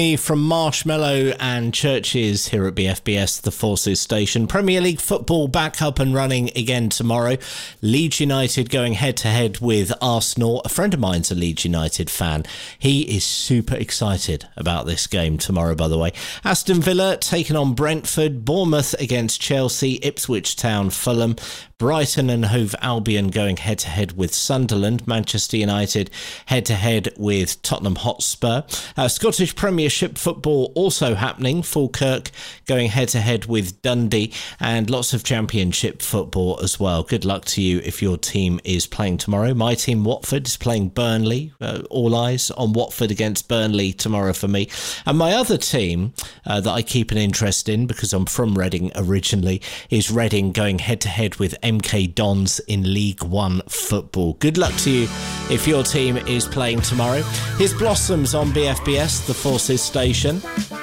From Marshmallow and Churches here at BFBS, the Forces Station. Premier League football back up and running again tomorrow. Leeds United going head-to-head with Arsenal. A friend of mine's a Leeds United fan. He is super excited about this game tomorrow, by the way. Aston Villa taking on Brentford. Bournemouth against Chelsea. Ipswich Town, Fulham. Brighton and Hove Albion going head-to-head with Sunderland. Manchester United head-to-head with Tottenham Hotspur. Scottish Premiership football also happening. Falkirk going head-to-head with Dundee, and lots of Championship football as well. Good luck to you if your team is playing tomorrow. My team, Watford, is playing Burnley. All eyes on Watford against Burnley tomorrow for me. And my other team that I keep an interest in, because I'm from Reading originally, is Reading going head-to-head with MK Dons in League One football. Good luck to you if your team is playing tomorrow. Here's Blossoms on BFBS, the Forces Station.